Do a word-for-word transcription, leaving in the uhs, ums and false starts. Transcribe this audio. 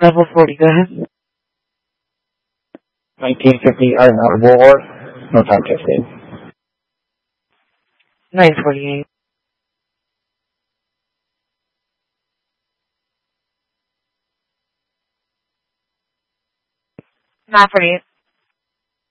Level forty, go ahead. nineteen fifty, or not, War, no time tested. nine forty-eight. nine forty-eight.